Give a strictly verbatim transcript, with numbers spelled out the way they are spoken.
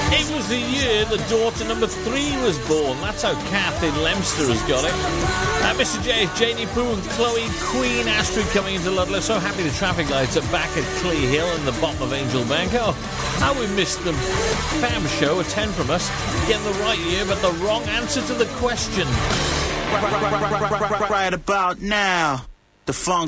It was the year the daughter number three was born. That's how Kath in Leicester has got it. Uh, Mister J, Janie Pooh and Chloe Queen Astrid coming into Ludlow. So happy the traffic lights are back at Clee Hill and the bottom of Angel Bank. Oh, how we missed the Fab show, a ten from us. Getting the right year, but the wrong answer to the question. Right about now, the funk